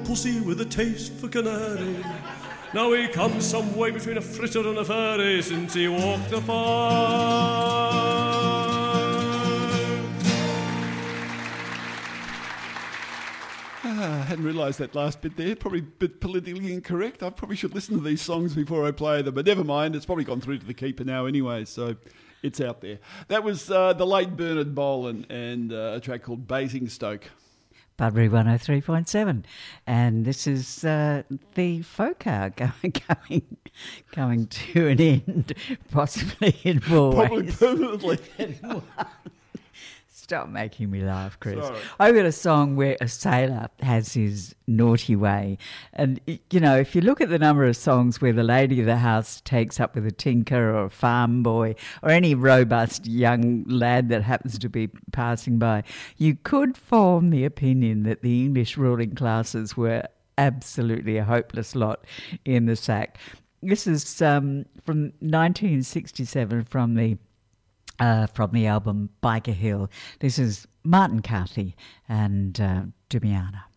pussy with a taste for canary. Now he comes some way between a fritter and a fairy since he walked afar. I hadn't realised that last bit there. Probably a bit politically incorrect. I probably should listen to these songs before I play them. But never mind, it's probably gone through to the keeper now anyway, so it's out there. That was the late Bernard Boland and a track called Basingstoke. Budbury 103.7, and this is the folk hour coming to an end, possibly in more Probably ways. permanently. Stop making me laugh, Chris. Sorry. I've got a song where a sailor has his naughty way. And, you know, if you look at the number of songs where the lady of the house takes up with a tinker or a farm boy or any robust young lad that happens to be passing by, you could form the opinion that the English ruling classes were absolutely a hopeless lot in the sack. This is from 1967 from the album Biker Hill. This is Martin Carthy and Dumiana.